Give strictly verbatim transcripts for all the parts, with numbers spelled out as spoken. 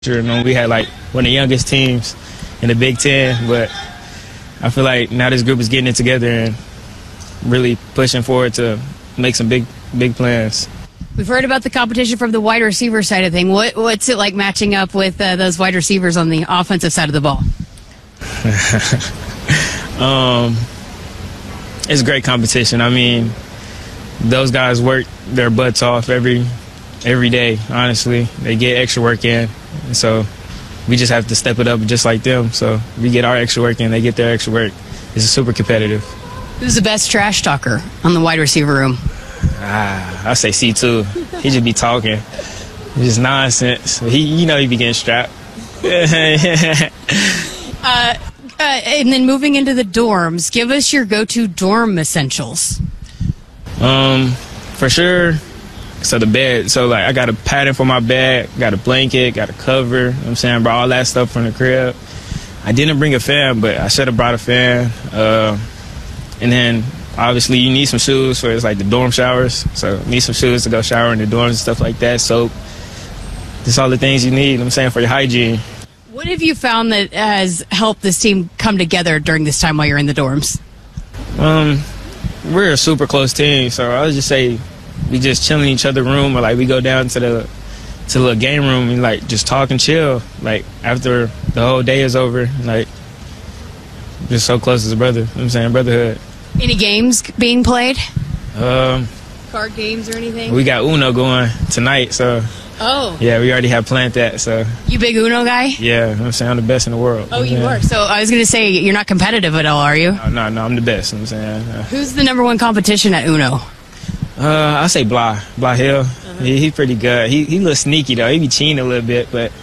You know, we had like one of the youngest teams in the Big Ten, but I feel like now this group is getting it together and really pushing forward to make some big, big plans. We've heard about the competition from the wide receiver side of things. What, what's it like matching up with uh, those wide receivers on the offensive side of the ball? um, it's great competition. I mean, those guys work their butts off every every day, honestly. They get extra work in. And so we just have to step it up just like them. So we get our extra work in, they get their extra work. It's super competitive. Who's the best trash talker on the wide receiver room? Ah, I say C two. He just be talking. It's just nonsense. He, you know, he be getting strapped. uh, uh, and then moving into the dorms, give us your go-to dorm essentials. Um, for sure. So the bed, so like I got a padding for my bed, got a blanket, got a cover, you know what I'm saying, brought all that stuff from the crib. I didn't bring a fan, but I should have brought a fan. Uh, and then obviously you need some shoes for it's like the dorm showers. So need some shoes to go shower in the dorms and stuff like that. Soap. Just all the things you need, you know what I'm saying, for your hygiene. What have you found that has helped this team come together during this time while you're in the dorms? Um, we're a super close team, so I would just say we just chill in each other's room, or like we go down to the to the game room and like just talk and chill. Like after the whole day is over, like just so close as a brother. You know what I'm saying, brotherhood. Any games being played? Um, Card games or anything? We got Uno going tonight, so oh yeah, we already have planned that. So you big Uno guy? Yeah, you know what I'm saying, I'm the best in the world. Oh, you yeah. are. So I was gonna say you're not competitive at all, are you? No, no, no I'm the best. You know what I'm saying. Uh, Who's the number one competition at Uno? Uh, I say Blah, Blah Hill. Uh-huh. He, he's pretty good. He he looks sneaky though. He be cheating a little bit, but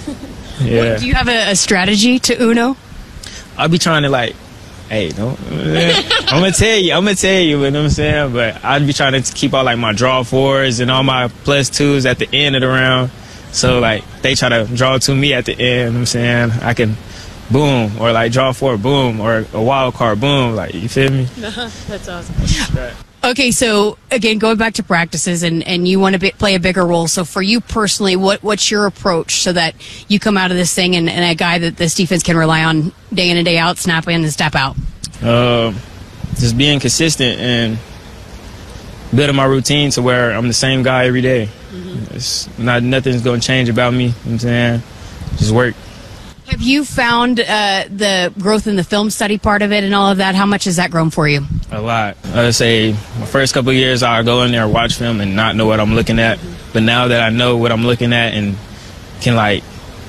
yeah. What, do you have a, a strategy to Uno? I'll be trying to like, hey, don't. I'm gonna tell you. I'm gonna tell you. You know what I'm saying? But I'd be trying to keep all like my draw fours and all my plus twos at the end of the round. So like they try to draw to me at the end. You know what I'm saying? I can boom, or like draw four, boom, or a wild card, boom. Like, you feel me? That's awesome. Right. Okay, so again, going back to practices, and, and you want to be, play a bigger role. So for you personally, what what's your approach so that you come out of this thing and, and a guy that this defense can rely on day in and day out, snap in and step out? Uh, just being consistent and building my routine to where I'm the same guy every day. Mm-hmm. It's not nothing's going to change about me. You know what I'm saying? Just work. Have you found uh, the growth in the film study part of it and all of that? How much has that grown for you? A lot. I'd say my first couple of years, I'll go in there and watch film and not know what I'm looking at. Mm-hmm. But now that I know what I'm looking at and can, like,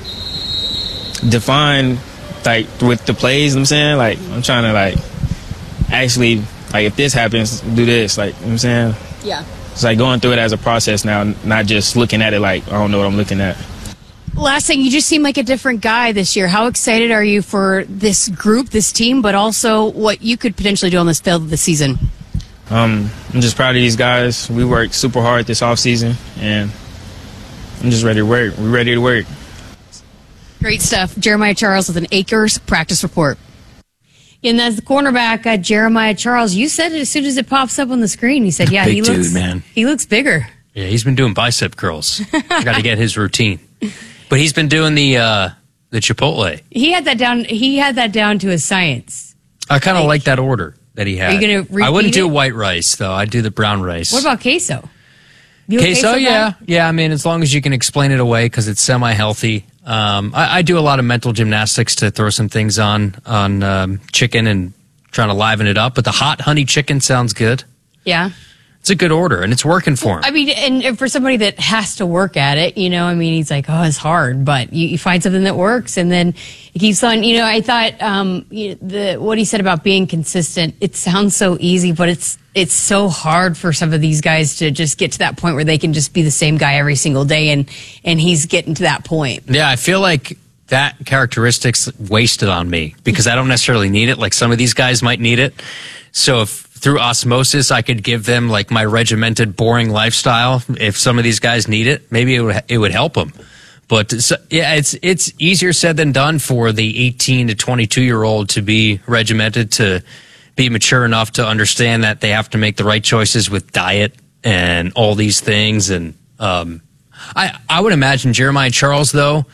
define, like, with the plays, you know what I'm saying? Like, I'm trying to, like, actually, like, if this happens, do this. Like, you know what I'm saying? Yeah. It's like going through it as a process now, not just looking at it like, I don't know what I'm looking at. Last thing, you just seem like a different guy this year. How excited are you for this group, this team, but also what you could potentially do on this field this season? Um, I'm just proud of these guys. We worked super hard this offseason, and I'm just ready to work. We're ready to work. Great stuff. Jeremiah Charles with an Acres practice report. And that's the cornerback, uh, Jeremiah Charles. You said it as soon as it pops up on the screen. You said, yeah, Big he dude, looks, man. He looks bigger. Yeah, he's been doing bicep curls. I got to get his routine. But he's been doing the uh, the Chipotle. He had that down. He had that down to a science. I kind of like, like that order that he had. Are you going to repeat I wouldn't do it? white rice though. I'd do the brown rice. What about queso? You queso? queso yeah, guy? yeah. I mean, as long as you can explain it away because it's semi-healthy. Um, I, I do a lot of mental gymnastics to throw some things on on um, chicken and trying to liven it up. But the hot honey chicken sounds good. Yeah. It's a good order, and it's working for him. I mean, and for somebody that has to work at it, you know, I mean, he's like, oh, it's hard, but you, you find something that works, and then he keeps on. You know, I thought um, you know, the what he said about being consistent. It sounds so easy, but it's it's so hard for some of these guys to just get to that point where they can just be the same guy every single day, and and he's getting to that point. Yeah, I feel like that characteristic's wasted on me because I don't necessarily need it. Like some of these guys might need it. So if through osmosis, I could give them like my regimented, boring lifestyle. If some of these guys need it, maybe it would, it would help them. But so, yeah, it's it's easier said than done for the eighteen to twenty-two year old to be regimented, to be mature enough to understand that they have to make the right choices with diet and all these things. And um, I I would imagine Jeremiah Charles though,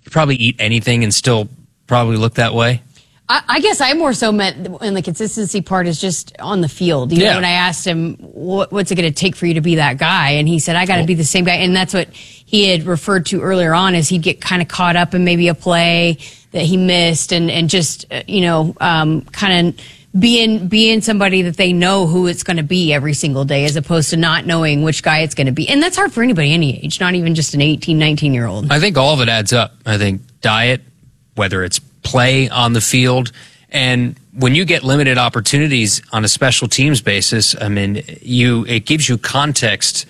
you probably eat anything and still probably look that way. I, I guess I more so meant, and the consistency part is just on the field. You yeah. know, when I asked him, what, what's it going to take for you to be that guy? And he said, I got to be the same guy. And that's what he had referred to earlier on, is he'd get kind of caught up in maybe a play that he missed, and, and just, uh, you know, um, kind of being, being somebody that they know who it's going to be every single day, as opposed to not knowing which guy it's going to be. And that's hard for anybody any age, not even just an eighteen, nineteen year old. I think all of it adds up. I think diet, whether it's play on the field, and when you get limited opportunities on a special teams basis, I mean, you it gives you context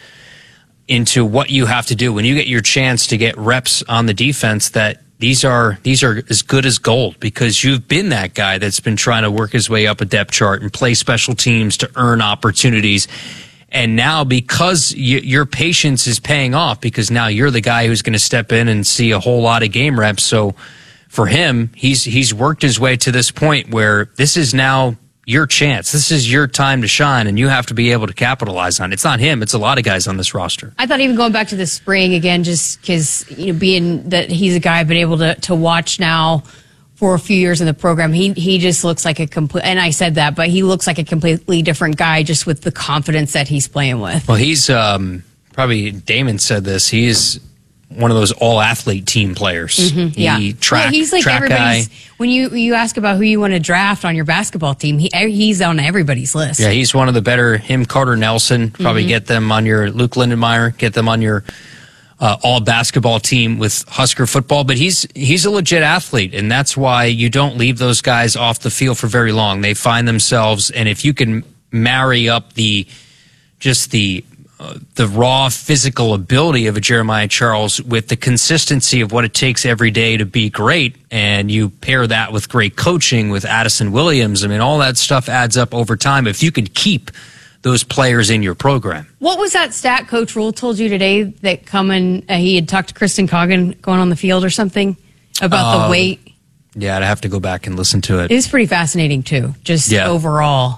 into what you have to do when you get your chance to get reps on the defense. That these are these are as good as gold, because you've been that guy that's been trying to work his way up a depth chart and play special teams to earn opportunities. And now, because you, your patience is paying off, because now you're the guy who's going to step in and see a whole lot of game reps. So for him, he's he's worked his way to this point where this is now your chance. This is your time to shine, and you have to be able to capitalize on it. It's not him. It's a lot of guys on this roster. I thought even going back to the spring again, just because, you know, being that he's a guy I've been able to, to watch now for a few years in the program, he he just looks like a complete, and I said that, but he looks like a completely different guy just with the confidence that he's playing with. Well, he's um, probably, Damon said this, he's one of those all-athlete team players. Mm-hmm, yeah. He track, well, he's like track everybody's, guy. When you, you ask about who you want to draft on your basketball team, he he's on everybody's list. Yeah, he's one of the better, him, Carter Nelson, probably mm-hmm. get them on your, Luke Lindenmeyer, get them on your uh, all-basketball team with Husker football. But he's he's a legit athlete, and that's why you don't leave those guys off the field for very long. They find themselves, and if you can marry up the, just the, Uh, the raw physical ability of a Jeremiah Charles with the consistency of what it takes every day to be great, and you pair that with great coaching with Addison Williams, I mean, all that stuff adds up over time if you could keep those players in your program. What was that stat Coach Rule told you today that coming, uh, he had talked to Kristen Coggan going on the field or something about um, the weight? Yeah, I'd have to go back and listen to it. It was pretty fascinating, too, just yeah. overall.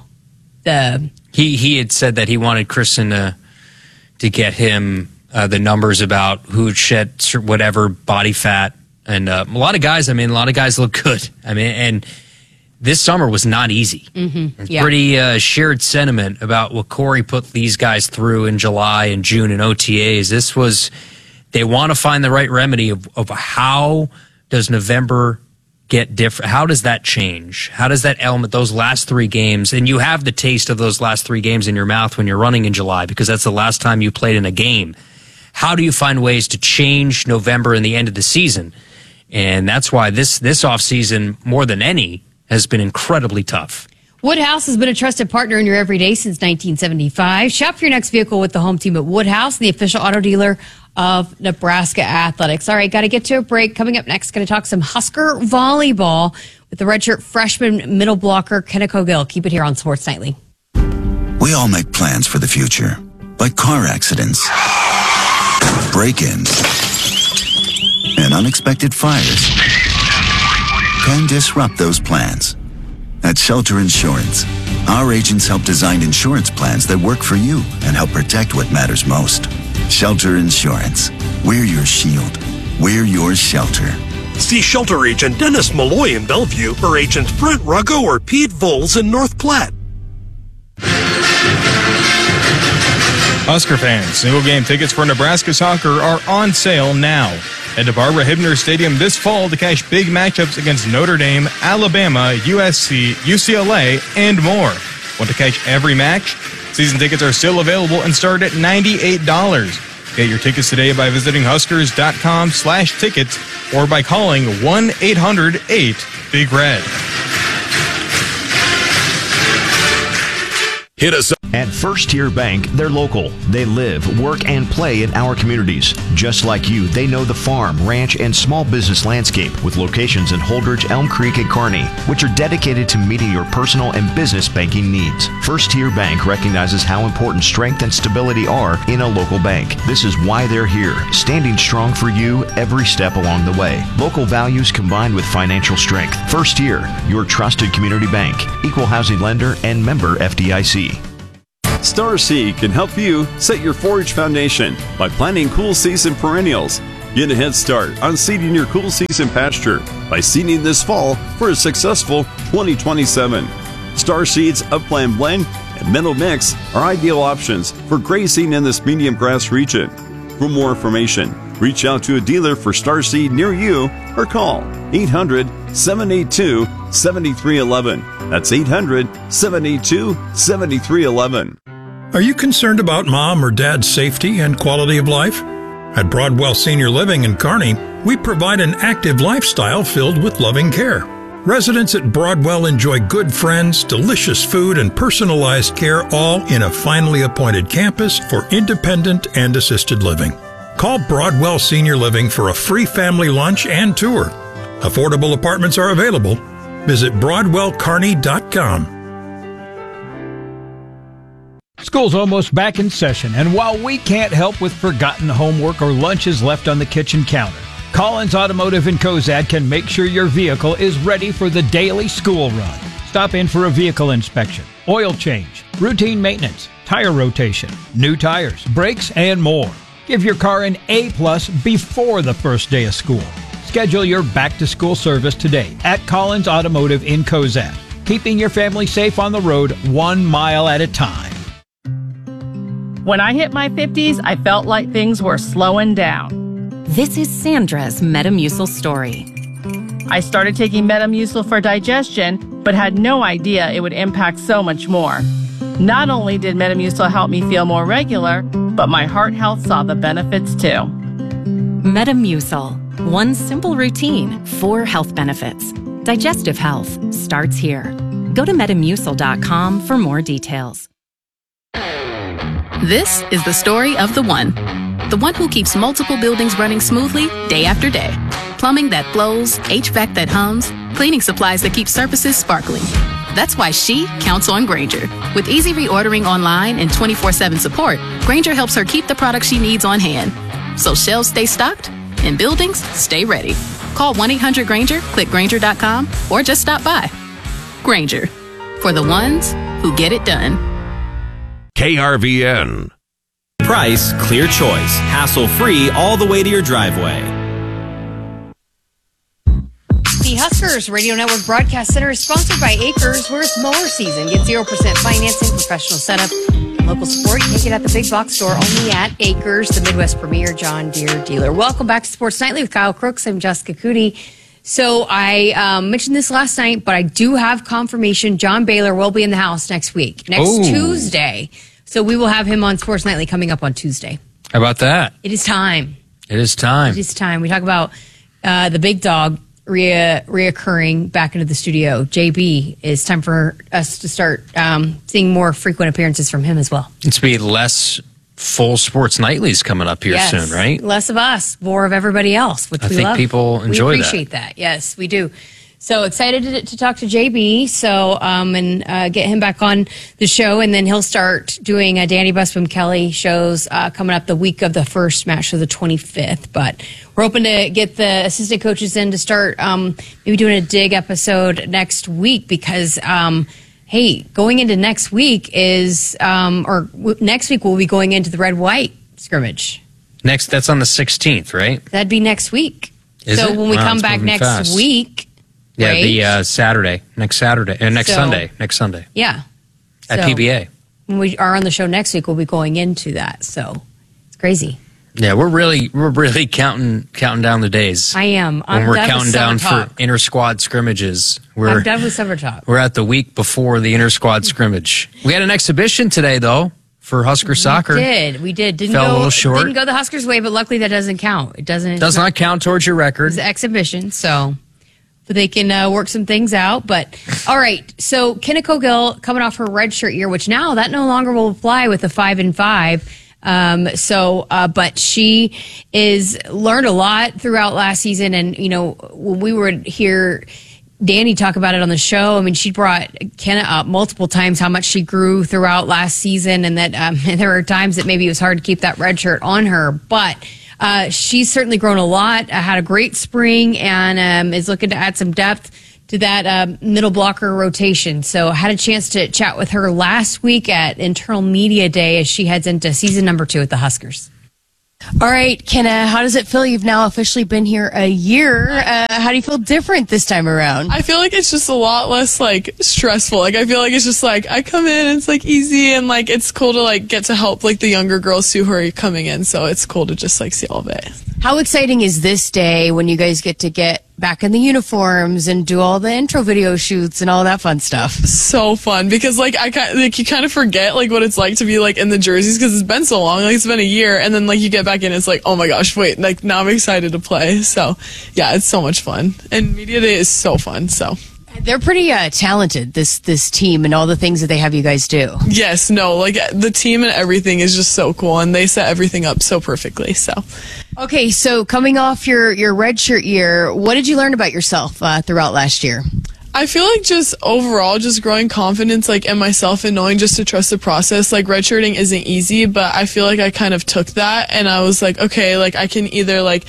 The He, he had said that he wanted Kristen to to get him uh, the numbers about who shed whatever body fat. And uh, a lot of guys, I mean, a lot of guys look good. I mean, and this summer was not easy. Mm-hmm. Yeah. Pretty uh, shared sentiment about what Corey put these guys through in July and June in O T As. This was, they want to find the right remedy of, of how does November get different? How does that change? How does that element, those last three games, and you have the taste of those last three games in your mouth when you're running in July, because that's the last time you played in a game. How do you find ways to change November and the end of the season? And that's why this, this offseason, more than any, has been incredibly tough. Woodhouse has been a trusted partner in your everyday since nineteen seventy-five. Shop for your next vehicle with the home team at Woodhouse, the official auto dealer of Nebraska Athletics. All right, got to get to a break. Coming up next, going to talk some Husker volleyball with the redshirt freshman middle blocker, Kenneco Gill. Keep it here on Sports Nightly. We all make plans for the future, like car accidents, break-ins, and unexpected fires can disrupt those plans. At Shelter Insurance, our agents help design insurance plans that work for you and help protect what matters most. Shelter Insurance. We're your shield. We're your shelter. See Shelter Agent Dennis Malloy in Bellevue or Agent Brent Ruggo or Pete Voles in North Platte. Husker fans, single game tickets for Nebraska soccer are on sale now. Head to Barbara Hibner Stadium this fall to cash big matchups against Notre Dame, Alabama, U S C, U C L A, and more. Want to catch every match? Season tickets are still available and start at ninety-eight dollars. Get your tickets today by visiting Huskers.com slash tickets or by calling one eight hundred eight big red. Hit us up. At First Tier Bank, they're local. They live, work, and play in our communities. Just like you, they know the farm, ranch, and small business landscape with locations in Holdridge, Elm Creek, and Kearney, which are dedicated to meeting your personal and business banking needs. First Tier Bank recognizes how important strength and stability are in a local bank. This is why they're here, standing strong for you every step along the way. Local values combined with financial strength. First Tier, your trusted community bank, equal housing lender, and member F D I C. Star Seed can help you set your forage foundation by planting cool season perennials. Get a head start on seeding your cool season pasture by seeding this fall for a successful twenty twenty-seven. Star Seeds, Upland Blend, and Meadow Mix are ideal options for grazing in this medium grass region. For more information, reach out to a dealer for Star Seed near you or call eight hundred, seven eight two, seven three one one. That's eight hundred, seven eight two, seven three one one. Are you concerned about mom or dad's safety and quality of life? At Broadwell Senior Living in Kearney, we provide an active lifestyle filled with loving care. Residents at Broadwell enjoy good friends, delicious food, and personalized care, all in a finely appointed campus for independent and assisted living. Call Broadwell Senior Living for a free family lunch and tour. Affordable apartments are available. Visit broadwell kearney dot com. School's almost back in session, and while we can't help with forgotten homework or lunches left on the kitchen counter, Collins Automotive in Cozad can make sure your vehicle is ready for the daily school run. Stop in for a vehicle inspection, oil change, routine maintenance, tire rotation, new tires, brakes, and more. Give your car an A-plus before the first day of school. Schedule your back-to-school service today at Collins Automotive in Cozad, keeping your family safe on the road one mile at a time. When I hit my fifties, I felt like things were slowing down. This is Sandra's Metamucil story. I started taking Metamucil for digestion, but had no idea it would impact so much more. Not only did Metamucil help me feel more regular, but my heart health saw the benefits too. Metamucil. One simple routine, four health benefits. Digestive health starts here. Go to metamucil dot com for more details. This is the story of the one. The one who keeps multiple buildings running smoothly day after day. Plumbing that flows, H V A C that hums, cleaning supplies that keep surfaces sparkling. That's why she counts on Grainger. With easy reordering online and twenty-four seven support, Grainger helps her keep the products she needs on hand. So shelves stay stocked and buildings stay ready. Call one eight hundred Grainger, click Grainger dot com, or just stop by. Grainger, for the ones who get it done. K R V N. Price, clear choice, hassle-free all the way to your driveway. The Huskers Radio Network Broadcast Center is sponsored by Acres, where it's mower season. Get zero percent financing, professional setup, and local support. You can get at the big box store only at Acres, the Midwest premier John Deere dealer. Welcome back to Sports Nightly with Kyle Crooks. I'm Jessica Cootie. So I um, mentioned this last night, but I do have confirmation John Baylor will be in the house next week, next Ooh. Tuesday. So we will have him on Sports Nightly coming up on Tuesday. How about that? It is time. It is time. It is time. We talk about uh, the big dog re- reoccurring back into the studio. J B, it's time for us to start um, seeing more frequent appearances from him as well. It's be less full Sports Nightlies coming up here yes. soon, right? Less of us, more of everybody else, which I we think love. people enjoy We appreciate that. that. Yes, we do. So excited to, to talk to J B, so um, and uh, get him back on the show, and then he'll start doing uh, Danny Busby Kelly shows uh, coming up the week of the first match, so the twenty-fifth. But we're hoping to get the assistant coaches in to start um, maybe doing a dig episode next week because, um, hey, going into next week is um, or w- next week we'll be going into the red-white scrimmage. Next, that's on the sixteenth, right? That'd be next week. Is so it? when we Wow, come it's back moving next fast. week. Yeah, right? the uh, Saturday, next Saturday, uh, next So- Sunday, next Sunday Yeah. at So- P B A. When we are on the show next week, we'll be going into that. So it's crazy. Yeah, we're really we're really counting counting down the days. I am. I'm when we're done counting with down summer for talk. inter squad scrimmages. We're I'm done with summer talk. we're at the week before the inter squad scrimmage. We had an exhibition today though for Husker soccer. We did. We did. Didn't Fell a go, little short. Didn't go the Huskers' way, but luckily that doesn't count. It doesn't. Does not count towards your record. It's an exhibition, so but they can uh, work some things out. But all right, so Kinnick Gill coming off her redshirt year, which now that no longer will apply with the five and five. Um, so, uh, but she is learned a lot throughout last season, and you know when we were here. Danny talk about it on the show. I mean, she brought Kenna up multiple times how much she grew throughout last season, and that um, and there were times that maybe it was hard to keep that red shirt on her, but uh, she's certainly grown a lot. Uh, had a great spring, and um, is looking to add some depth to that um, middle blocker rotation. So, I had a chance to chat with her last week at Internal Media Day as she heads into season number two at the Huskers. All right, Kenna, how does it feel? You've now officially been here a year. Uh, how do you feel different this time around? I feel like it's just a lot less, like, stressful. Like, I feel like it's just, like, I come in and it's, like, easy and, like, it's cool to, like, get to help, like, the younger girls, too, who are coming in. So it's cool to just, like, see all of it. How exciting is this day when you guys get to get back in the uniforms and do all the intro video shoots and all that fun stuff? So fun because like I kind like you kind of forget like what it's like to be like in the jerseys because it's been so long, like it's been a year, and then like you get back in, it's like, oh my gosh, wait, like now I'm excited to play. So yeah, it's so much fun, and media day is so fun. So they're pretty uh, talented, this this team, and all the things that they have you guys do. Yes, no, like the team and everything is just so cool, and they set everything up so perfectly. So, okay, so coming off your your redshirt year, what did you learn about yourself uh, throughout last year? I feel like just overall, just growing confidence like in myself and knowing just to trust the process. Like redshirting isn't easy, but I feel like I kind of took that, and I was like, okay, like I can either like,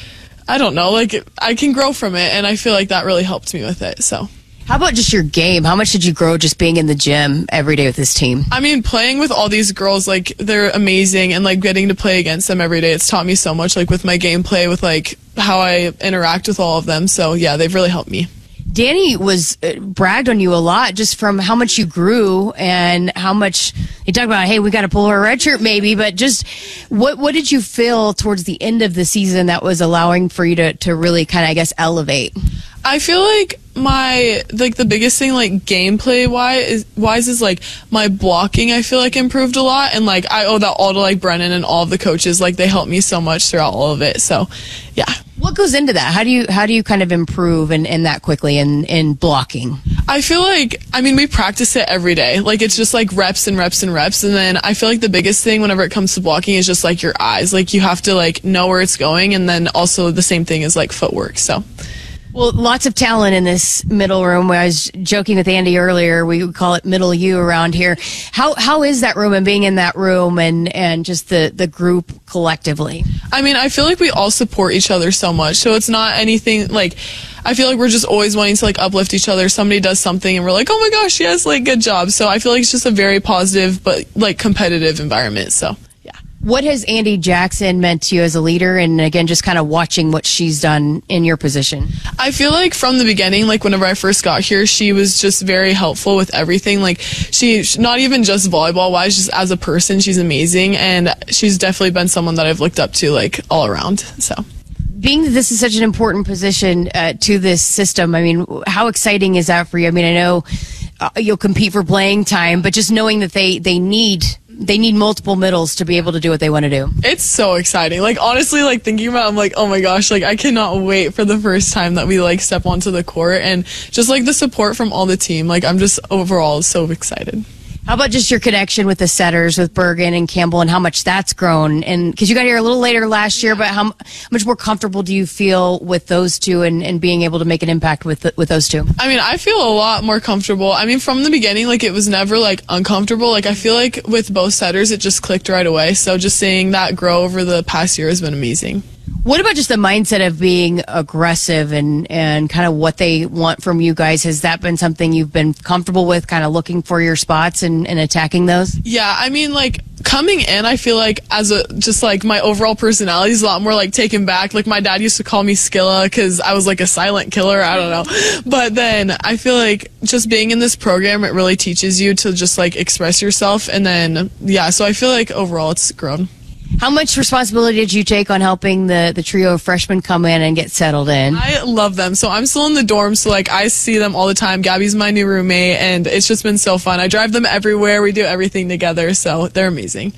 I don't know, like I can grow from it, and I feel like that really helped me with it. So. How about just your game? How much did you grow just being in the gym every day with this team? I mean, playing with all these girls, like, they're amazing, and, like, getting to play against them every day, it's taught me so much, like, with my gameplay, with, like, how I interact with all of them. So, yeah, they've really helped me. Danny was uh, bragged on you a lot just from how much you grew and how much you talked about, hey, we got to pull her red shirt maybe, but just what what did you feel towards the end of the season that was allowing for you to, to really kind of, I guess, elevate? I feel like my, like, the biggest thing, like, gameplay wise is, wise is, like, my blocking, I feel like, improved a lot. And, like, I owe that all to, like, Brennan and all of the coaches. Like, they helped me so much throughout all of it. So, yeah. What goes into that? How do you, how do you kind of improve in, in that quickly in, in blocking? I feel like, I mean, we practice it every day. Like, it's just, like, reps and reps and reps. And then I feel like the biggest thing whenever it comes to blocking is just, like, your eyes. Like, you have to, like, know where it's going. And then also the same thing is, like, footwork. So. Well, lots of talent in this middle room. I was joking with Andy earlier. We would call it middle U around here. How how is that room and being in that room and, and just the, the group collectively? I mean, I feel like we all support each other so much. So it's not anything like, I feel like we're just always wanting to like uplift each other. Somebody does something and we're like, oh my gosh, yes, like good job. So I feel like it's just a very positive but like competitive environment. So. What has Andi Jackson meant to you as a leader, and again, just kind of watching what she's done in your position? I feel like from the beginning, like whenever I first got here, she was just very helpful with everything. Like she, not even just volleyball wise, just as a person, she's amazing, and she's definitely been someone that I've looked up to like all around. So. Being that this is such an important position uh, to this system, I mean, how exciting is that for you? I mean, I know uh, you'll compete for playing time, but just knowing that they, they need they need multiple middles to be able to do what they want to do. It's so exciting. Like, honestly, like thinking about it, I'm like, oh my gosh, like I cannot wait for the first time that we like step onto the court, and just like the support from all the team. Like, I'm just overall so excited. How about just your connection with the setters, with Bergen and Campbell, and how much that's grown? And because you got here a little later last year, but how, how much more comfortable do you feel with those two and, and being able to make an impact with with those two? I mean, I feel a lot more comfortable. I mean, from the beginning, like it was never like uncomfortable. Like I feel like with both setters, it just clicked right away. So just seeing that grow over the past year has been amazing. What about just the mindset of being aggressive and, and kind of what they want from you guys? Has that been something you've been comfortable with, kind of looking for your spots and, and attacking those? Yeah, I mean, like, coming in, I feel like as a, just like my overall personality is a lot more like taken back. Like my dad used to call me Skilla because I was like a silent killer. I don't know. But then I feel like just being in this program, it really teaches you to just like express yourself. And then, yeah, so I feel like overall it's grown. How much responsibility did you take on helping the, the trio of freshmen come in and get settled in? I love them. So I'm still in the dorm, so like I see them all the time. Gabby's my new roommate, and it's just been so fun. I drive them everywhere. We do everything together, so they're amazing.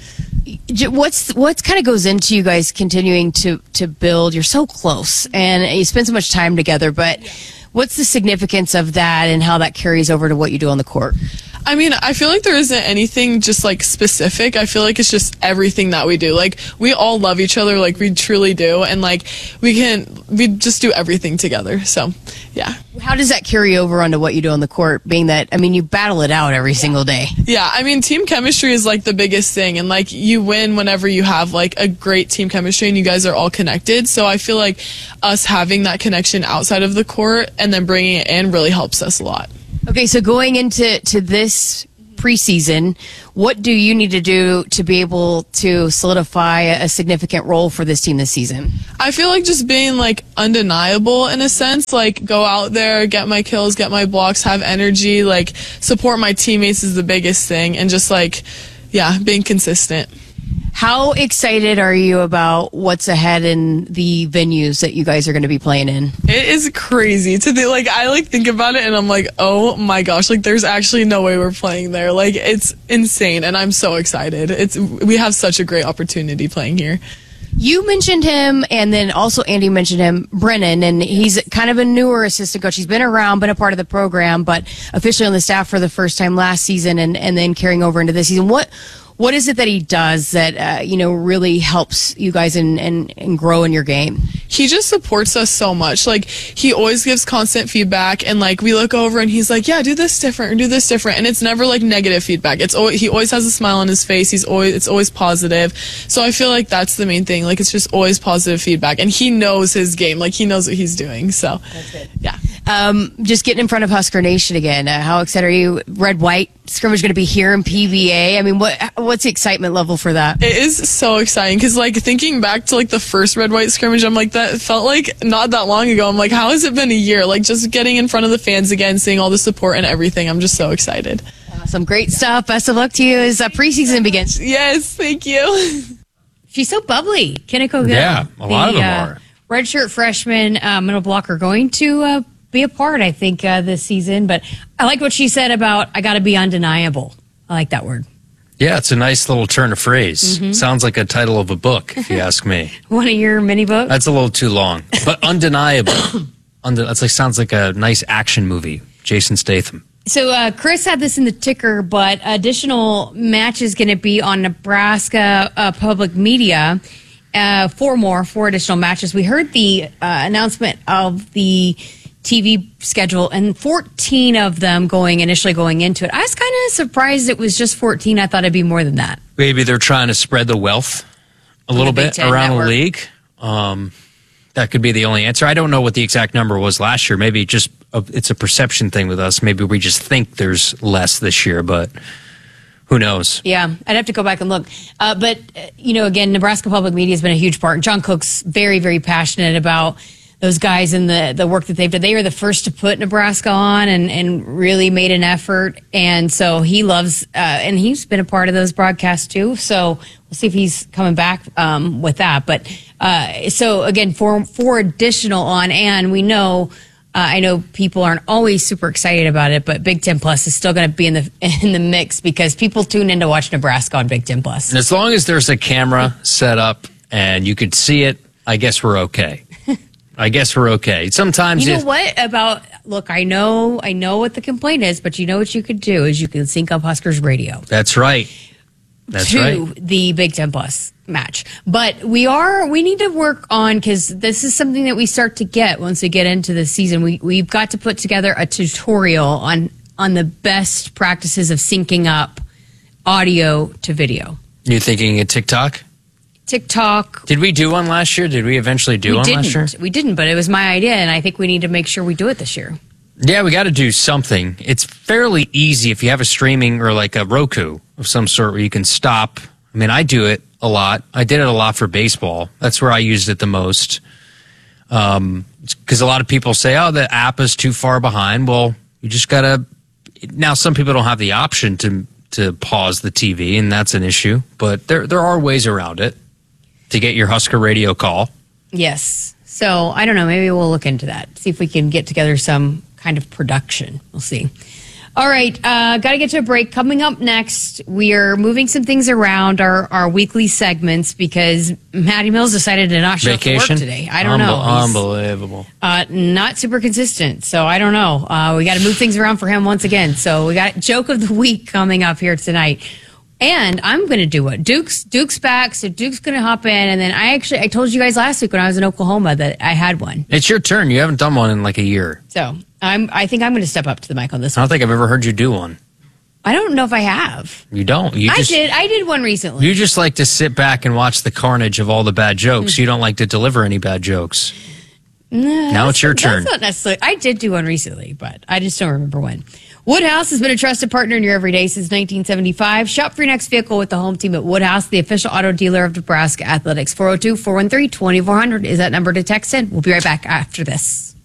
What's what's kind of goes into you guys continuing to, to build? You're so close, and you spend so much time together, but what's the significance of that and how that carries over to what you do on the court? I mean, I feel like there isn't anything just like specific. I feel like it's just everything that we do. Like we all love each other, like we truly do, and like we can we just do everything together. So, yeah. How does that carry over onto what you do on the court? Being that, I mean, you battle it out every single day. Yeah, I mean, team chemistry is like the biggest thing, and like you win whenever you have like a great team chemistry and you guys are all connected. So I feel like us having that connection outside of the court and then bringing it in really helps us a lot. Okay, so going into to this preseason. What do you need to do to be able to solidify a significant role for this team this season? I feel like just being like undeniable in a sense, like go out there, get my kills, get my blocks, have energy, like support my teammates is the biggest thing, and just like, yeah, being consistent. How excited are you about what's ahead in the venues that you guys are going to be playing in? It is crazy to think, like, I like think about it and I'm like, oh my gosh, like there's actually no way we're playing there. Like it's insane and I'm so excited. It's we have such a great opportunity playing here. You mentioned him, and then also Andy mentioned him, Brennan, and he's kind of a newer assistant coach. He's been around, been a part of the program, but officially on the staff for the first time last season and, and then carrying over into this season. What What is it that he does that, uh, you know, really helps you guys and, and, and grow in your game? He just supports us so much. Like, he always gives constant feedback, and, like, we look over and he's like, yeah, do this different or do this different. And it's never, like, negative feedback. It's always, he always has a smile on his face. He's always, it's always positive. So I feel like that's the main thing. Like, it's just always positive feedback. And he knows his game. Like, he knows what he's doing. So, that's good. Yeah. Um, just getting in front of Husker Nation again. Uh, how excited are you? Red-white scrimmage going to be here in P V A. I mean, what what's the excitement level for that? It is so exciting because, like, thinking back to, like, the first red-white scrimmage, I'm like, that felt like not that long ago. I'm like, how has it been a year? Like, just getting in front of the fans again, seeing all the support and everything. I'm just so excited. Some great stuff. Best of luck to you as uh, preseason begins. Yes, thank you. She's so bubbly. Kinnick O'Gill. Yeah, a lot the, of them uh, are. Redshirt freshman, uh, middle blocker, going to uh, be a part, I think, uh, this season. But I like what she said about, I got to be undeniable. I like that word. Yeah, it's a nice little turn of phrase. Mhm. Sounds like a title of a book, if you ask me. One of your mini books? That's a little too long. But undeniable. Unde- that's like sounds like a nice action movie. Jason Statham. So uh, Chris had this in the ticker, but additional matches going to be on Nebraska uh, Public Media. Uh, four more, four additional matches. We heard the uh, announcement of the T V schedule, and fourteen of them going initially going into it. I was kind of surprised it was just fourteen. I thought it'd be more than that. Maybe they're trying to spread the wealth a On little the Big bit Ten around Network. the league. Um, that could be the only answer. I don't know what the exact number was last year. Maybe just a, it's a perception thing with us. Maybe we just think there's less this year, but who knows? Yeah, I'd have to go back and look. Uh, but, uh, you know, again, Nebraska Public Media has been a huge part. John Cook's very, very passionate about those guys and the, the work that they've done. They were the first to put Nebraska on and, and really made an effort. And so he loves, uh, and he's been a part of those broadcasts too. So we'll see if he's coming back um, with that. But uh, so again, four, four additional on, and we know, uh, I know people aren't always super excited about it, but Big Ten Plus is still going to be in the in the mix because people tune in to watch Nebraska on Big Ten Plus. And as long as there's a camera set up and you could see it, I guess we're okay. I guess we're okay. Sometimes You know if- what about, look, I know, I know what the complaint is, but you know what you could do is you can sync up Huskers radio That's right. That's to right. the Big Ten Plus match. But we are, we need to work on, because this is something that we start to get once we get into the season. We, we've got to put together a tutorial on, on the best practices of syncing up audio to video. You thinking of TikTok? TikTok. Did we do one last year? Did we eventually do we one didn't. last year? We didn't, but it was my idea, and I think we need to make sure we do it this year. Yeah, we got to do something. It's fairly easy if you have a streaming or like a Roku of some sort where you can stop. I mean, I do it a lot. I did it a lot for baseball. That's where I used it the most. Um, because a lot of people say, oh, the app is too far behind. Well, you just got to. Now, some people don't have the option to to pause the T V, and that's an issue. But there there are ways around it to get your Husker radio call. Yes. So I don't know. Maybe we'll look into that. See if we can get together some kind of production. We'll see. All right. Uh, got to get to a break. Coming up next, we are moving some things around our, our weekly segments because Matty Mills decided to not show up to Vacation work today. I don't know. Unbe- He's, Unbelievable. uh, not super consistent. So I don't know. Uh, we got to move things around for him once again. So we got joke of the week coming up here tonight. And I'm going to do it. Duke's Duke's back, so Duke's going to hop in. And then I actually, I told you guys last week when I was in Oklahoma that I had one. It's your turn. You haven't done one in like a year. So I'm, I think I'm going to step up to the mic on this I one. don't think I've ever heard you do one. I don't know if I have. You don't. You I just, did. I did one recently. You just like to sit back and watch the carnage of all the bad jokes. You don't like to deliver any bad jokes. No, Now it's your turn. That's not necessarily. I did do one recently, but I just don't remember when. Woodhouse has been a trusted partner in your everyday since nineteen seventy-five. Shop for your next vehicle with the home team at Woodhouse, the official auto dealer of Nebraska Athletics. four oh two, four one three, two four zero zero is that number to text in. We'll be right back after this.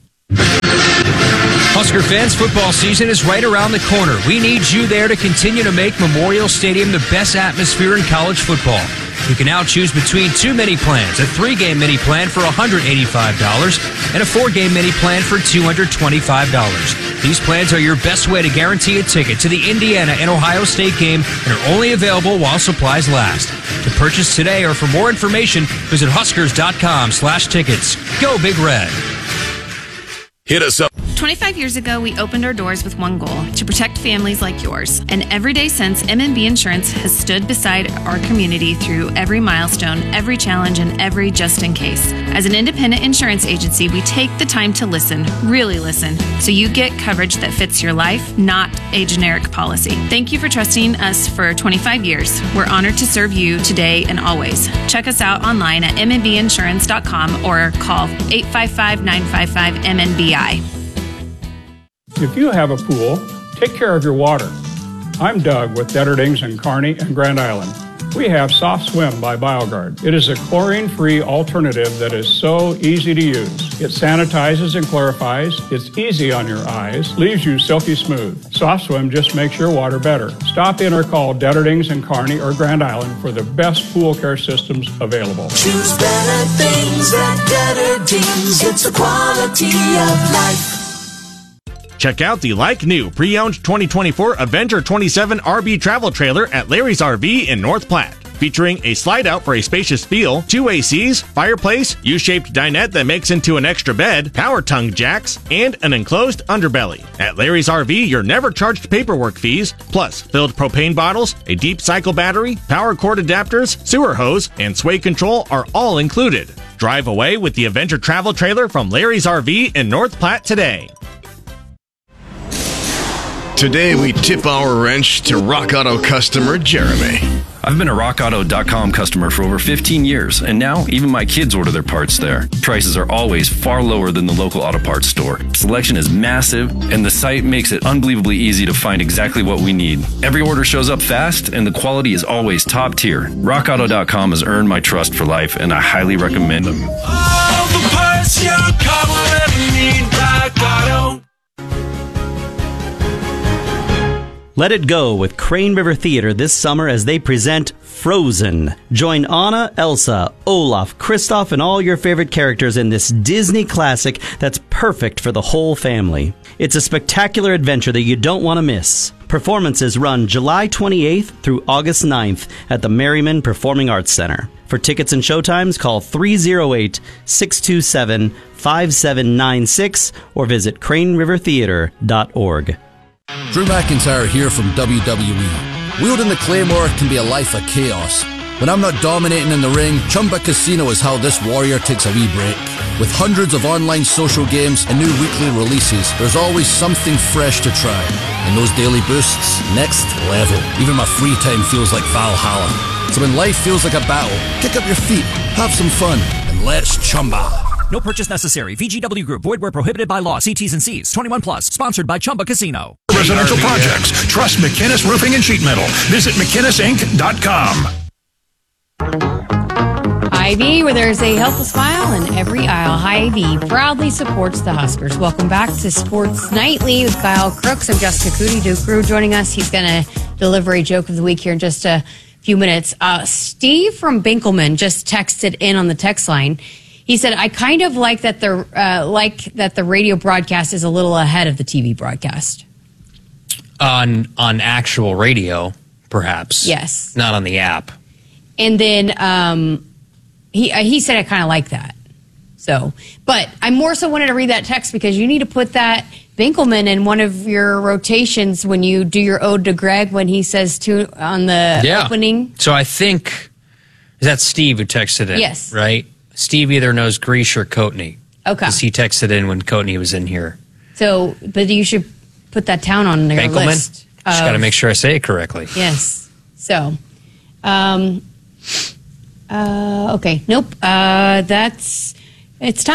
Husker fans, football season is right around the corner. We need you there to continue to make Memorial Stadium the best atmosphere in college football. You can now choose between two mini plans, a three-game mini plan for one hundred eighty-five dollars and a four-game mini plan for two hundred twenty-five dollars. These plans are your best way to guarantee a ticket to the Indiana and Ohio State game and are only available while supplies last. To purchase today or for more information, visit huskers.com slash tickets. Go Big Red. Hit us up. twenty-five years ago, we opened our doors with one goal, to protect families like yours. And every day since, M and B Insurance has stood beside our community through every milestone, every challenge, and every just in case. As an independent insurance agency, we take the time to listen, really listen, so you get coverage that fits your life, not a generic policy. Thank you for trusting us for twenty-five years. We're honored to serve you today and always. Check us out online at m n b insurance dot com or call eight five five, nine five five, M N B I. If you have a pool, take care of your water. I'm Doug with Detterdings in Kearney and Grand Island. We have Soft Swim by BioGuard. It is a chlorine-free alternative that is so easy to use. It sanitizes and clarifies. It's easy on your eyes, leaves you silky smooth. Soft Swim just makes your water better. Stop in or call Detterdings in Kearney or Grand Island for the best pool care systems available. Choose better things at Detterdings. It's the quality of life. Check out the like-new pre-owned twenty twenty-four Avenger twenty-seven R V travel trailer at Larry's R V in North Platte. Featuring a slide-out for a spacious feel, two A Cs, fireplace, U-shaped dinette that makes into an extra bed, power tongue jacks, and an enclosed underbelly. At Larry's R V, you're never charged paperwork fees, plus filled propane bottles, a deep cycle battery, power cord adapters, sewer hose, and sway control are all included. Drive away with the Avenger travel trailer from Larry's R V in North Platte today. Today, we tip our wrench to Rock Auto customer Jeremy. I've been a rock auto dot com customer for over fifteen years, and now even my kids order their parts there. Prices are always far lower than the local auto parts store. Selection is massive, and the site makes it unbelievably easy to find exactly what we need. Every order shows up fast, and the quality is always top tier. rock auto dot com has earned my trust for life, and I highly recommend them. All the parts your car will ever need, Rock Auto. Let it go with Crane River Theater this summer as they present Frozen. Join Anna, Elsa, Olaf, Kristoff, and all your favorite characters in this Disney classic that's perfect for the whole family. It's a spectacular adventure that you don't want to miss. Performances run July twenty-eighth through August ninth at the Merriman Performing Arts Center. For tickets and showtimes, call three oh eight, six two seven, five seven nine six or visit crane river theater dot org. Drew McIntyre here from W W E. Wielding the Claymore can be a life of chaos. When I'm not dominating in the ring, Chumba Casino is how this warrior takes a wee break. With hundreds of online social games and new weekly releases, there's always something fresh to try. And those daily boosts, next level. Even my free time feels like Valhalla. So when life feels like a battle, kick up your feet, have some fun, and let's Chumba. No purchase necessary. V G W Group. Void where prohibited by law. See T's and C's. twenty-one plus. Sponsored by Chumba Casino. Residential projects. Trust McKinnis Roofing and Sheet Metal. Visit mckinnis inc dot com. Hy-Vee, where there's a helpful smile in every aisle. Hy-Vee proudly supports the Huskers. Welcome back to Sports Nightly with Kyle Crooks. I'm Jessica Cootie. Duke Crew joining us. He's going to deliver a joke of the week here in just a few minutes. Uh, Steve from Binkelman just texted in on the text line. He said, "I kind of like that the uh, like that the radio broadcast is a little ahead of the T V broadcast." On on actual radio, perhaps. Yes. Not on the app. And then um, he uh, he said, "I kind of like that." So, but I more so wanted to read that text because you need to put that Binkelman in one of your rotations when you do your ode to Greg when he says to on the yeah. opening. So I think is that Steve who texted in? Yes. Right. Steve either knows Grease or Coatney. Okay. Because he texted in when Coatney was in here. So, but you should put that down on your Binkelman? list. Just got to make sure I say it correctly. Yes. So, um, uh, okay. Nope. Uh, that's, it's time.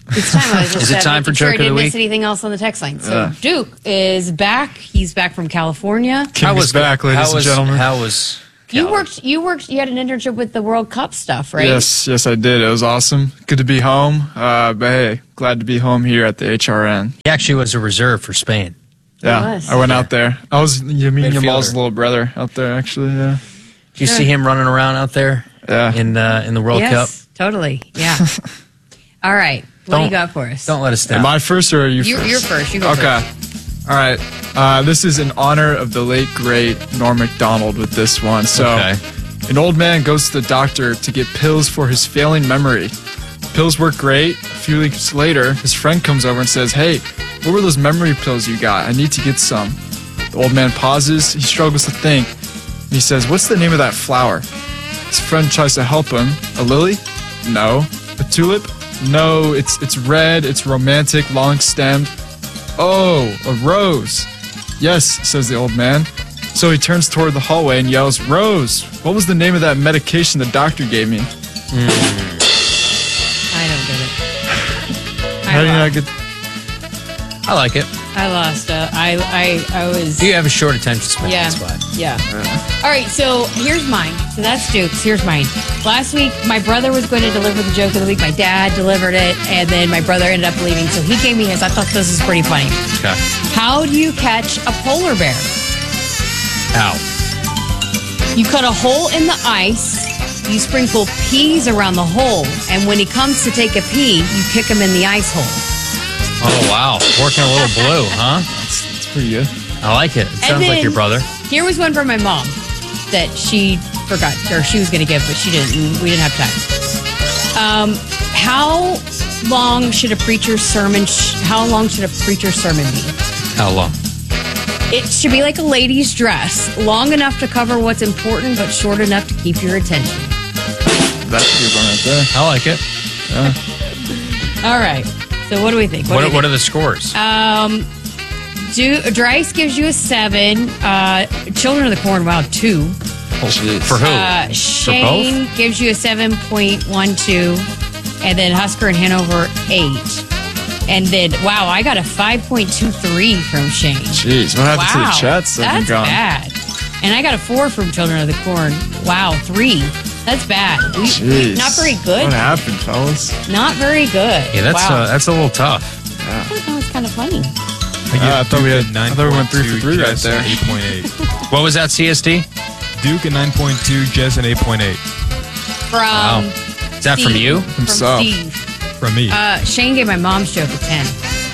It's time. I was just Is it uh, time for making sure joke I of the didn't miss week? anything else on the text line. So Yeah. Duke is back. He's back from California. How was back, ladies how and was, gentlemen. How was You worked. You worked. You had an internship with the World Cup stuff, right? Yes, yes, I did. It was awesome. Good to be home. Uh, but hey, glad to be home here at the H R N. He actually was a reserve for Spain. Yeah, was. I went out there. I was Yamin Midfielder. Yamal's little brother out there, actually. Yeah. Did you see him running around out there? Yeah. In uh, in the World yes, Cup. totally. Yeah. All right. What do you got for us? Don't let us down. Am I first or are you You're- first? you're first. You go okay. first. All right. Uh, this is in honor of the late, great Norm Macdonald with this one. So, Okay. an old man goes to the doctor to get pills for his failing memory. Pills work great. A few weeks later, his friend comes over and says, "Hey, what were those memory pills you got? I need to get some." The old man pauses. He struggles to think. And he says, "What's the name of that flower?" His friend tries to help him. "A lily? No. A tulip? No. It's it's red. It's romantic, long-stemmed. Oh, a rose. Yes," says the old man. So he turns toward the hallway and yells, "Rose, what was the name of that medication the doctor gave me?" I don't get it. How do you not get? I like it. I lost. Uh, I I I was. You have a short attention span. Yeah. That's why. Yeah. All right, so here's mine. So that's Duke's. Here's mine. Last week, my brother was going to deliver the joke of the week. My dad delivered it, and then my brother ended up leaving. So he gave me his. I thought this was pretty funny. Okay. How do you catch a polar bear? How? You cut a hole in the ice. You sprinkle peas around the hole, and when he comes to take a pee, you kick him in the ice hole. Oh wow, working a little blue, huh? That's, that's pretty good. I like it. It sounds like then- your brother. Here was one from my mom that she forgot, or she was going to give, but she didn't. and We didn't have time. Um, how long should a preacher's sermon? Sh- how long should a preacher's sermon be? How long? It should be like a lady's dress, long enough to cover what's important, but short enough to keep your attention. That's a good one right there. I like it. Yeah. All right. So what do we think? What, do you what think? are the scores? Um, do, Dryce gives you a seven. Uh, Children of the Corn, wow, two. For who? Uh, Shane gives you a seven point one two, and then Husker and Hanover eight. And then, wow, I got a five point two three from Shane. Jeez, what happened to the Wow, chat segment That's gone? bad. And I got a four from Children of the Corn. Wow, three. That's bad. We, Jeez. not very good. What happened, fellas? Not very good. Yeah, that's wow. uh, that's a little tough. I thought that was kind of funny. Uh, I thought we had I thought we went three for three right there. eight point eight. What was that, C S D? Duke at nine point two, Jess at eight point eight. From Wow. Is that from Steve. you? From Himself. Steve. From me. Uh, Shane gave my mom's joke a ten.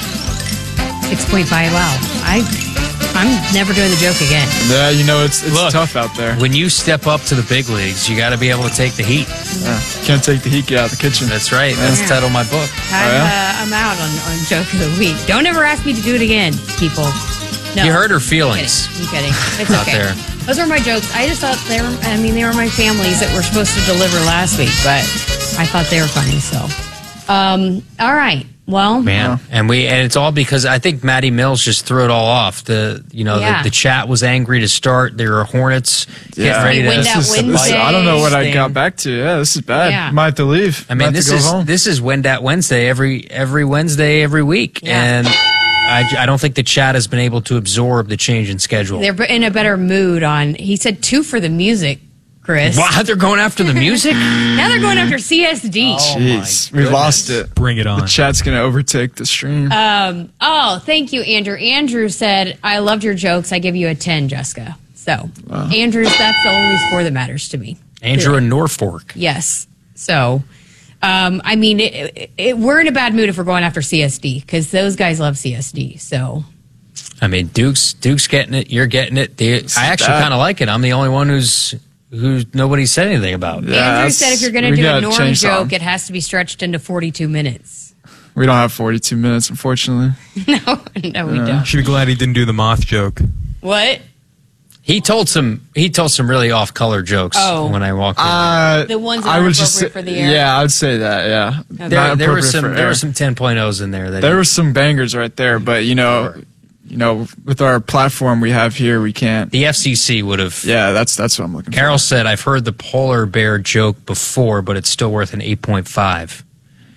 six point five. Wow. I, I'm never doing the joke again. Yeah, you know it's it's Look, tough out there. When you step up to the big leagues, you got to be able to take the heat. Yeah. Can't take the heat, get out of the kitchen. That's right. That's the Yeah. title of my book. I'm, Oh, yeah? uh, I'm out on, on joke of the week. Don't ever ask me to do it again, people. No. You hurt her I'm feelings. kidding. I'm kidding. It's Out okay. there. Those were my jokes. I just thought they were, I mean, they were my families that were supposed to deliver last week, but I thought they were funny, so. Um, all right. Well, Man, and we and it's all because I think Matty Mills just threw it all off. The you know Yeah. the, the chat was angry to start. There were Hornets Yeah. getting ready We to. win that This is- this is- Wednesday. I don't know what I thing. got back to. Yeah, this is bad. Yeah. Might have to leave. I Might mean, have to this go is home. this is Wendat Wednesday every every Wednesday every week, Yeah. and I, I don't think the chat has been able to absorb the change in schedule. they're in a better mood on, he said two for the music, Chris. Wow, they're going after the music. Now they're going after C S D. Jeez, we lost it. Bring it on. The chat's gonna overtake the stream. Um, oh, thank you, Andrew. Andrew said, I loved your jokes. I give you a ten, Jessica. So, Andrews, that's the only score that matters to me. Andrew in Norfolk. Yes. So, um, I mean, it, it, it, we're in a bad mood if we're going after C S D because those guys love C S D. So, I mean, Duke's Duke's getting it. You're getting it. The, I actually bad. kind of like it. I'm the only one who's who nobody said anything about. Yeah, Andrew that's- said if you're going to we do a gotta Norm change joke, something. it has to be stretched into forty-two minutes. We don't have forty-two minutes, unfortunately. no, no, we don't. Should be glad he didn't do the moth joke. What? He told some he told some really off color jokes Oh. when I walked in. Uh, The ones that I aren't would just say, appropriate for the air? Yeah, I would say that. Yeah, Okay. there, Not there were appropriate some for there air. were some ten point ohs in there that There he- were some bangers right there, but you know, you know, with our platform we have here, we can't. the F C C would have. Yeah, that's that's what I'm looking Carol said, "I've heard the polar bear joke before, but it's still worth an eight point five."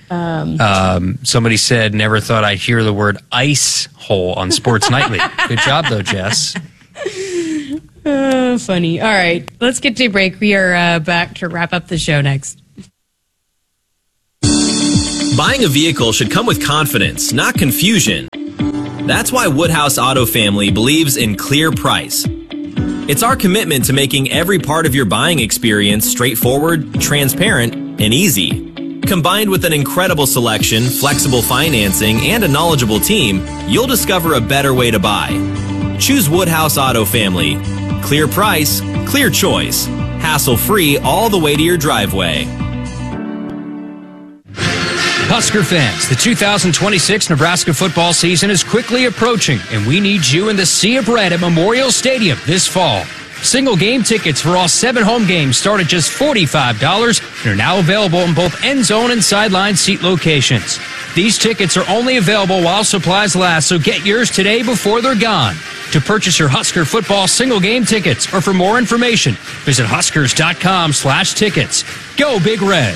Um, Um, somebody said, never thought I'd hear the word ice hole on Sports Nightly. Good job, though, Jess. Oh, funny. All right, let's get to a break. We are uh, back to wrap up the show next. Buying a vehicle should come with confidence, not confusion. That's why Woodhouse Auto Family believes in Clear Price. It's our commitment to making every part of your buying experience straightforward, transparent, and easy. Combined with an incredible selection, flexible financing, and a knowledgeable team, you'll discover a better way to buy. Choose Woodhouse Auto Family. Clear price, clear choice. Hassle-free all the way to your driveway. Husker fans, the two thousand twenty-six Nebraska football season is quickly approaching, and we need you in the Sea of Red at Memorial Stadium this fall. Single game tickets for all seven home games start at just forty-five dollars and are now available in both end zone and sideline seat locations. These tickets are only available while supplies last, so get yours today before they're gone. To purchase your Husker football single game tickets or for more information, visit huskers.com slash tickets. Go Big Red.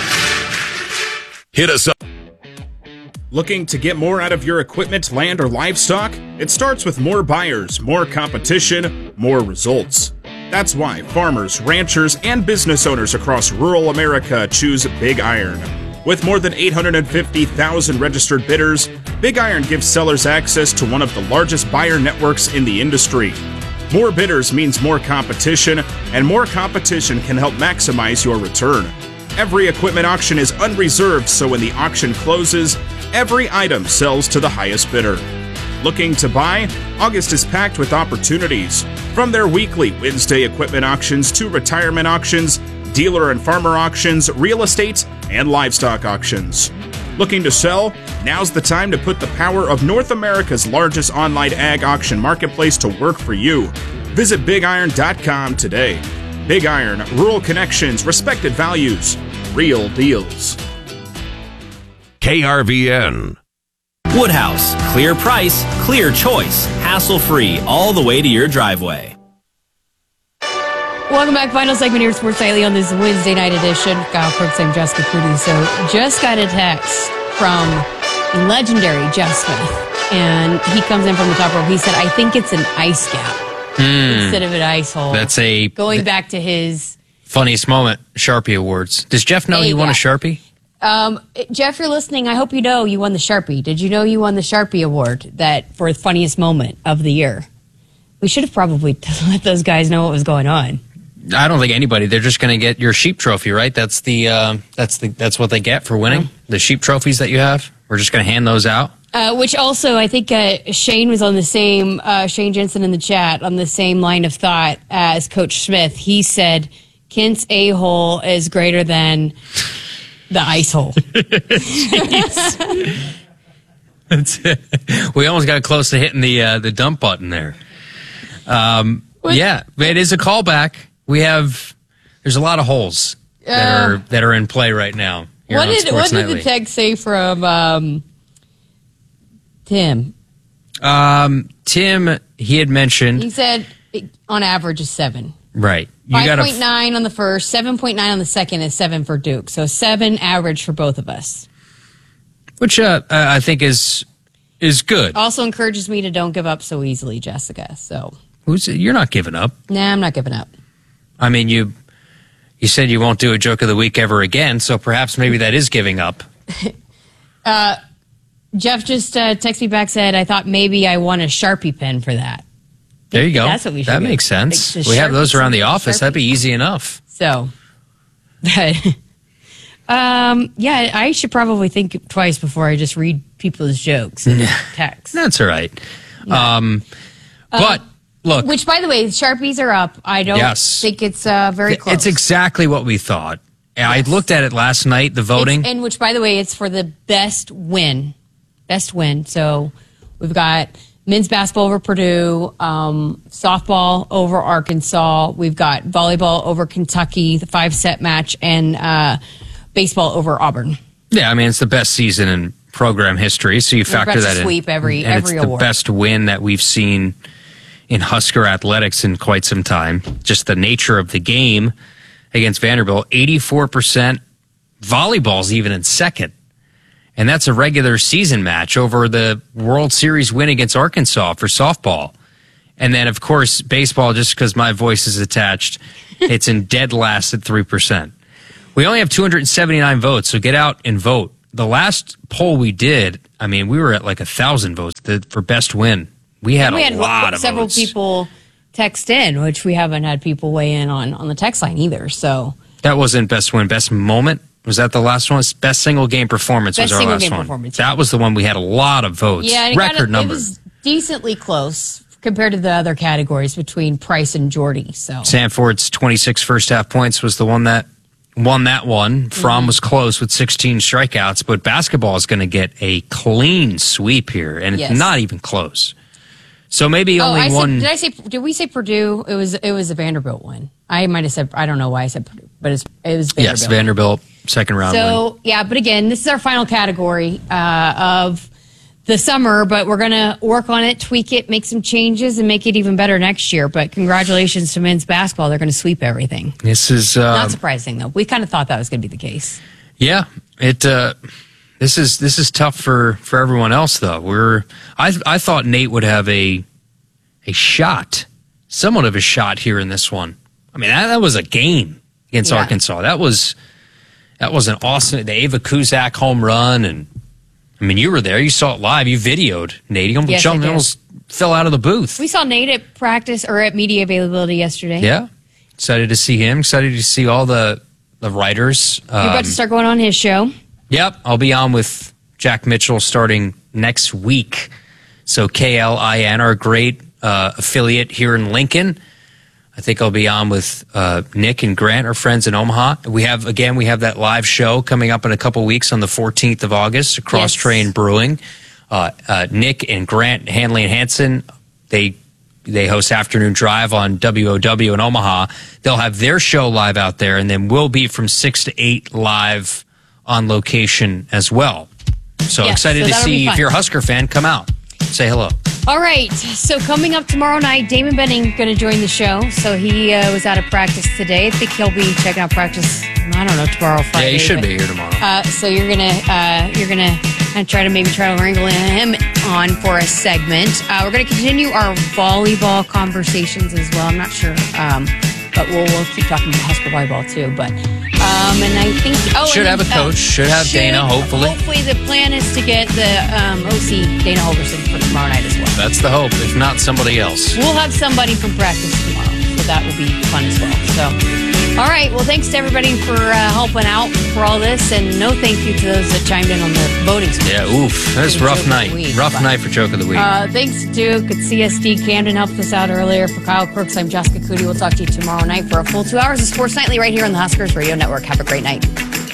Hit us up. Looking to get more out of your equipment, land, or livestock? It starts with more buyers, more competition, more results. That's why farmers, ranchers, and business owners across rural America choose Big Iron. With more than eight hundred fifty thousand registered bidders, Big Iron gives sellers access to one of the largest buyer networks in the industry. More bidders means more competition, and more competition can help maximize your return. Every equipment auction is unreserved, so when the auction closes, every item sells to the highest bidder. Looking to buy? August is packed with opportunities. From their weekly Wednesday equipment auctions to retirement auctions, dealer and farmer auctions, real estate, and livestock auctions. Looking to sell? Now's the time to put the power of North America's largest online ag auction marketplace to work for you. Visit big iron dot com today. Big Iron, rural connections, respected values, real deals. K R V N. Woodhouse, clear price, clear choice, hassle-free all the way to your driveway. Welcome back. Final segment here at Sports Nightly on this Wednesday night edition. Kyle Crooks, I'm Jessica Crudy. So just got a text from legendary Jeff Smith, and he comes in from the top rope. He said, I think it's an ice gap. Mm. Instead of an ice hole. That's a going back to his funniest moment, Sharpie Awards. Does Jeff know he won a Sharpie? Um, Jeff, you're listening. I hope you know you won the Sharpie. Did you know you won the Sharpie Award that for the funniest moment of the year? We should have probably let those guys know what was going on. I don't think anybody. They're just going to get your sheep trophy, right? That's the uh, that's the that's what they get for winning. Mm-hmm. The sheep trophies that you have. We're just going to hand those out. Uh, which also, I think uh, Shane was on the same, uh, Shane Jensen in the chat, on the same line of thought as Coach Smith. He said, Kent's a-hole is greater than the ice hole. That's it. We almost got close to hitting the uh, the dump button there. Um, yeah, it is a callback. We have, there's a lot of holes that Uh, are that are in play right now. here What on did, what Sports did the Nightly. text say from um, Tim? Um, Tim, he had mentioned, He said, it, on average, is seven. right, you got five to point nine on the first, seven point nine on the second is seven for Duke. So seven average for both of us. which uh, uh, I think is is good. Also encourages me to don't give up so easily, Jessica. So, Who's you're not giving up. nah, I'm not giving up. I mean, you you said you won't do a joke of the week ever again, so perhaps maybe that is giving up. Uh, Jeff just uh, texted me back, said, I thought maybe I want a Sharpie pen for that. There you go. That's what we should That get. makes sense. Like the We have Sharpie- those around the something office. Sharpie. That'd be easy enough. So, um, yeah, I should probably think twice before I just read people's jokes and texts. That's all right. Um, but Uh, look, Which, by the way, Sharpies are up. I don't Yes. think it's uh, very close. it's exactly what we thought. I looked at it last night, the voting. It's- and which, by the way, it's for the best win. Best win. So we've got men's basketball over Purdue, um, softball over Arkansas. We've got volleyball over Kentucky, the five-set match, and uh, baseball over Auburn. Yeah, I mean, it's the best season in program history, so you We're factor about to that in. sweep every- and every it's award. the best win that we've seen in Husker athletics in quite some time. Just the nature of the game against Vanderbilt, eighty-four percent. Volleyball's even in second And that's a regular season match over the World Series win against Arkansas for softball. And then, of course, baseball, just because my voice is attached, it's in dead last at three percent. We only have two hundred seventy-nine votes, so get out and vote. The last poll we did, I mean, we were at like one thousand votes for best win. We had, we a had lot of several votes. people text in, which we haven't had people weigh in on on the text line either. So That wasn't best win. Best moment? Was that the last one? Best single game performance Best was our single last game one. performance, That was the one we had a lot of votes. yeah, and it Record got a, number. It was decently close compared to the other categories between Price and Jordy. So Sanford's twenty-six first half points was the one that won that one. Fromm Mm-hmm. was close with sixteen strikeouts, but basketball is going to get a clean sweep here, and Yes. it's not even close. So maybe oh, only I one. said, did I say? Did we say Purdue? It was it was a Vanderbilt one. I might have said I don't know why I said Purdue, but it's, it was Vanderbilt. Yes, Vanderbilt second round win. So yeah, but again, this is our final category uh, of the summer. But we're gonna work on it, tweak it, make some changes, and make it even better next year. But congratulations to men's basketball; they're going to sweep everything. This is uh, Not surprising though. We kind of thought that was going to be the case. Yeah, it. Uh, this is this is tough for, for everyone else though. We're I I thought Nate would have a a shot, somewhat of a shot here in this one. I mean that, that was a game against Yeah. Arkansas. That was that was an awesome. The Ava Kuzak home run, and I mean you were there. You saw it live. You videoed Nate. He almost, Yes, I jumped, did. almost fell out of the booth. We saw Nate at practice or at media availability yesterday. Yeah, excited to see him. Excited to see all the the writers. You're about Um, to start going on his show. Yep, I'll be on with Jack Mitchell starting next week. So K L I N, our great uh, affiliate here in Lincoln. I think I'll be on with uh, Nick and Grant, our friends in Omaha. We have, again, we have that live show coming up in a couple weeks on the fourteenth of August, Across Yes. Train Brewing. Uh, uh, Nick and Grant, Hanley and Hansen, they they host Afternoon Drive on W O W in Omaha. They'll have their show live out there, and then we'll be from six to eight live on location as well. So Yes, excited so to that'll be see fun. if you're a Husker fan, come out. Say hello. All right. So coming up tomorrow night, Damon Benning going to join the show. So he uh, was out of practice today. I think he'll be checking out practice. I don't know, tomorrow, Friday. Yeah, he should but- be here tomorrow. Uh, so you're gonna uh, you're gonna uh, try to maybe try to wrangle him on for a segment. Uh, we're gonna continue our volleyball conversations as well. I'm not sure, um, but we'll we'll keep talking about Husker volleyball too. But um, and I think oh, Should and have then, a coach, should have Dana, hopefully. Hopefully, the plan is to get the um, O C Dana Holgerson for tomorrow night as well. That's the hope, if not somebody else. We'll have somebody from practice tomorrow, so that will be fun as well. So, all right. Well, thanks to everybody for uh, helping out for all this, and no thank you to those that chimed in on the voting. screen. Yeah, oof. That's For rough Joke of night. the Week, Rough but- night for Joke of the Week. Uh, thanks to Duke at C S D. Camden helped us out earlier. For Kyle Crooks, I'm Jessica Cootie. We'll talk to you tomorrow night for a full two hours of Sports Nightly right here on the Huskers Radio Network. Have a great night.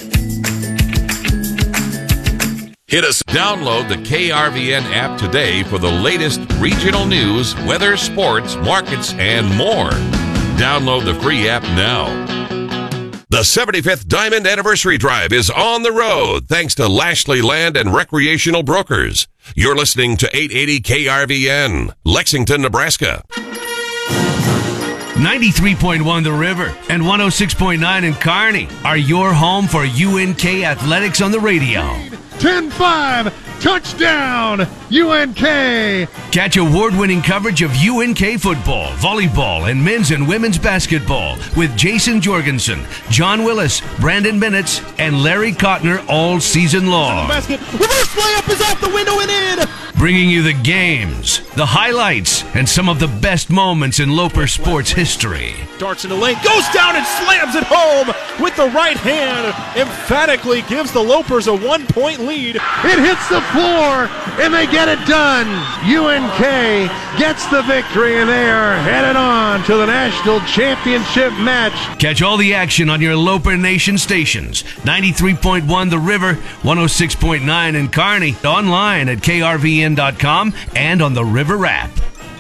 Hit us. Download the K R V N app today for the latest regional news, weather, sports, markets, and more. Download the free app now. The seventy-fifth Diamond Anniversary Drive is on the road thanks to Lashley Land and Recreational Brokers. You're listening to eight eighty K R V N, Lexington, Nebraska. ninety-three point one The River and one oh six point nine in Kearney are your home for U N K athletics on the radio. ten five, touchdown, U N K. Catch award-winning coverage of U N K football, volleyball, and men's and women's basketball with Jason Jorgensen, John Willis, Brandon Bennett, and Larry Kottner all season long. Basket, reverse layup is out the window and in. Bringing you the games, the highlights, and some of the best moments in Loper sports history. Darts in the lane, goes down and slams it home with the right hand. Emphatically gives the Lopers a one-point lead. It hits the floor, and they get it done. U N K gets the victory, and they are headed on to the national championship match. Catch all the action on your Loper Nation stations. ninety-three point one The River, one oh six point nine in Kearney. Online at K R V N dot com and on the River app.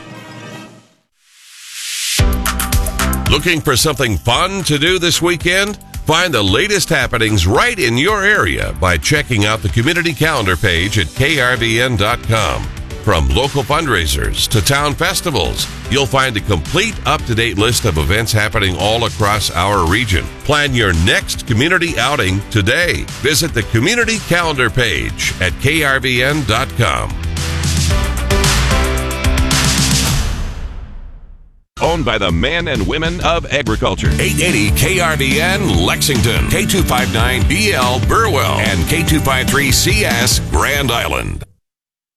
Looking for something fun to do this weekend? Find the latest happenings right in your area by checking out the community calendar page at K R V N dot com. From local fundraisers to town festivals, you'll find a complete up-to-date list of events happening all across our region. Plan your next community outing today. Visit the community calendar page at K R V N dot com. Owned by the men and women of agriculture. eight eighty K R V N Lexington, K two fifty-nine B L Burwell, and K two fifty-three C S Grand Island.